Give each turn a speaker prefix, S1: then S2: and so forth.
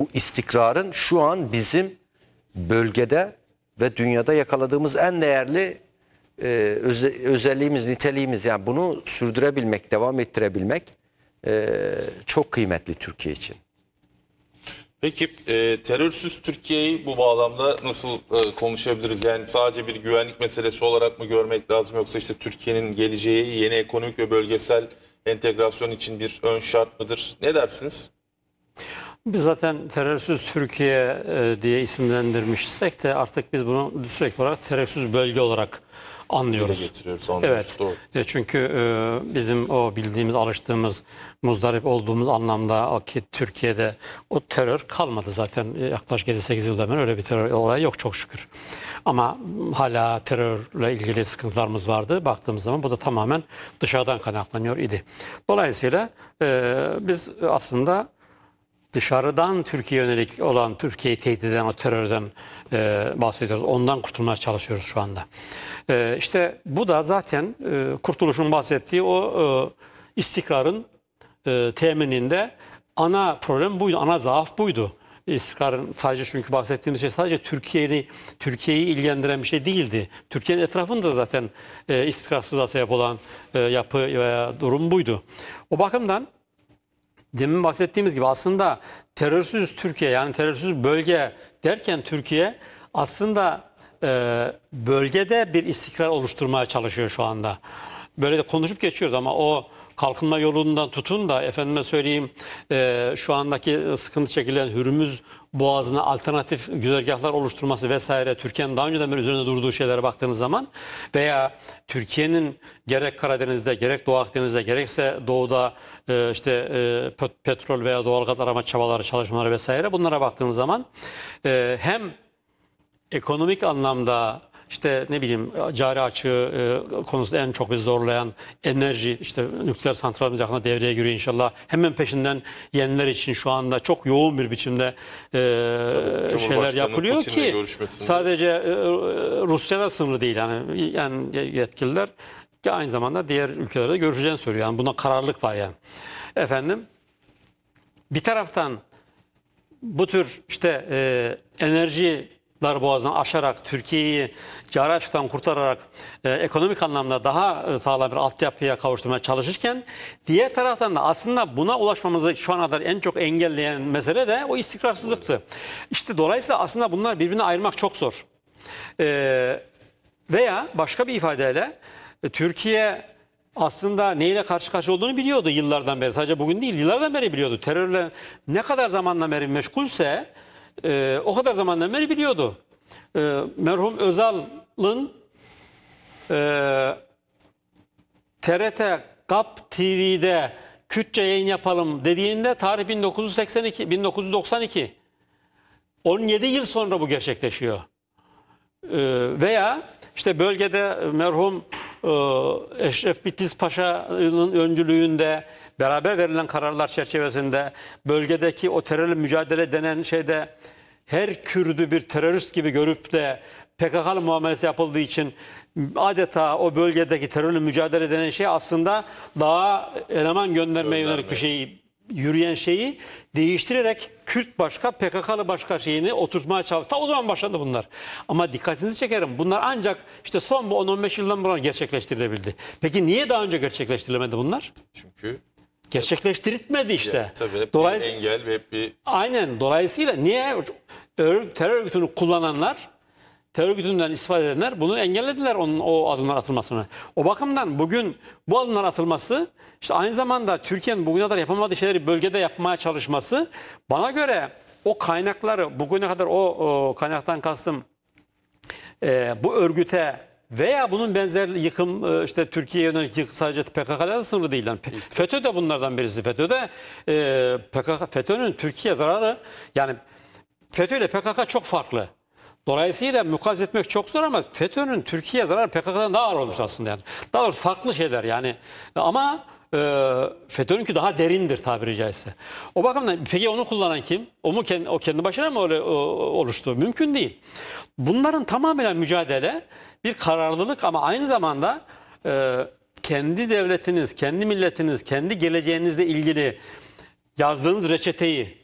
S1: istikrarın şu an bizim bölgede ve dünyada yakaladığımız en değerli özelliğimiz, niteliğimiz. Yani bunu sürdürebilmek, devam ettirebilmek çok kıymetli Türkiye için.
S2: Peki terörsüz Türkiye'yi bu bağlamda nasıl konuşabiliriz? Yani sadece bir güvenlik meselesi olarak mı görmek lazım, yoksa işte Türkiye'nin geleceği yeni ekonomik ve bölgesel entegrasyon için bir ön şart mıdır? Ne dersiniz?
S3: Biz zaten terörsüz Türkiye diye isimlendirmişsek de artık biz bunu sürekli olarak terörsüz bölge olarak anlıyoruz.
S2: Getiriyoruz, anlıyoruz.
S3: Evet.
S2: Doğru.
S3: Çünkü bizim o bildiğimiz, alıştığımız, muzdarip olduğumuz anlamda o ki Türkiye'de o terör kalmadı zaten. Yaklaşık 7-8 yıldan beri öyle bir terör olayı yok çok şükür. Ama hala terörle ilgili sıkıntılarımız vardı. Baktığımız zaman bu da tamamen dışarıdan kaynaklanıyor idi. Dolayısıyla biz aslında dışarıdan Türkiye'ye yönelik olan, Türkiye'yi tehdit eden o terörden bahsediyoruz. Ondan kurtulmaya çalışıyoruz şu anda. İşte bu da zaten Kurtuluş'un bahsettiği o istikrarın temininde ana problem buydu, ana zaaf buydu. İstikrarın sadece, çünkü bahsettiğimiz şey sadece Türkiye'yi ilgilendiren bir şey değildi. Türkiye'nin etrafında zaten istikrarsızlığa sebep olan yapı veya durum buydu. O bakımdan demin bahsettiğimiz gibi aslında terörsüz Türkiye, yani terörsüz bölge derken Türkiye aslında bölgede bir istikrar oluşturmaya çalışıyor şu anda. Böyle de konuşup geçiyoruz ama o kalkınma yolundan tutun da efendime söyleyeyim şu andaki sıkıntı çekilen Hürmüz Boğazı'na alternatif güzergahlar oluşturması vesaire, Türkiye'nin daha önceden beri üzerine durduğu şeylere baktığınız zaman veya Türkiye'nin gerek Karadeniz'de gerek Doğu Akdeniz'de gerekse doğuda petrol veya doğalgaz arama çabaları, çalışmaları vesaire, bunlara baktığınız zaman hem ekonomik anlamda işte ne bileyim cari açığı konusunda en çok bizi zorlayan enerji, işte nükleer santralimiz yakında devreye giriyor inşallah. Hemen peşinden yeniler için şu anda çok yoğun bir biçimde şeyler yapılıyor ki sadece Rusya'da sınırlı değil, yani yetkililer ki aynı zamanda diğer ülkelerde görüşeceğini söylüyor. Yani buna kararlılık var yani. Efendim, bir taraftan bu tür işte enerji darboğazını aşarak Türkiye'yi cari açıktan kurtararak ekonomik anlamda daha sağlam bir altyapıya kavuşturmaya çalışırken, diğer taraftan da aslında buna ulaşmamızı şu ana kadar en çok engelleyen mesele de o istikrarsızlıktı. İşte dolayısıyla aslında bunlar birbirine ayırmak çok zor. Veya başka bir ifadeyle Türkiye aslında neyle karşı karşıya olduğunu biliyordu yıllardan beri. Sadece bugün değil, yıllardan beri biliyordu. Terörle ne kadar zamandan beri meşgulse o kadar zamandan beri biliyordu. Merhum Özal'ın TRT GAP TV'de Kürtçe yayın yapalım dediğinde tarih 1992. 17 yıl sonra bu gerçekleşiyor. Veya işte bölgede merhum Eşref Bitiz Paşa'nın öncülüğünde beraber verilen kararlar çerçevesinde bölgedeki o terörle mücadele denen şeyde her Kürdü bir terörist gibi görüp de PKK'lı muamelesi yapıldığı için adeta o bölgedeki terörle mücadele denen şey aslında daha eleman göndermeye yönelik bir şeyi, yürüyen şeyi değiştirerek Kürt başka, PKK'lı başka şeyini oturtmaya çalıştı. O zaman başladı bunlar. Ama dikkatinizi çekerim, bunlar ancak işte son bu 10-15 yıldan sonra gerçekleştirilebildi. Peki niye daha önce gerçekleştirilemedi bunlar?
S2: Çünkü
S3: gerçekleştirilmedi işte.
S2: Yani, tabii hep
S3: Dolayısıyla
S2: bir engel ve hep bir...
S3: Aynen. Dolayısıyla niye terör örgütünü kullananlar, terör örgütünden istifade edenler bunu engellediler, o adımlar atılmasını. O bakımdan bugün bu adımlar atılması, işte aynı zamanda Türkiye'nin bugüne kadar yapamadığı şeyleri bölgede yapmaya çalışması, bana göre o kaynakları bugüne kadar o kaynaktan kastım bu örgüte veya bunun benzeri yıkım, işte Türkiye'ye yönelik yıkım sadece PKK'da sınırlı değil. Yani FETÖ de bunlardan birisi. FETÖ'nün Türkiye zararı, yani FETÖ ile PKK çok farklı. Dolayısıyla mukayese etmek çok zor ama FETÖ'nün Türkiye zararı PKK'dan daha ağır olmuş aslında yani. Daha doğrusu farklı şeyler yani. Ama FETÖ'nünki daha derindir tabiri caizse. O bakımdan peki onu kullanan kim? O kendi başına mı öyle oluştu? Mümkün değil. Bunların tamamıyla mücadele bir kararlılık ama aynı zamanda kendi devletiniz, kendi milletiniz, kendi geleceğinizle ilgili yazdığınız reçeteyi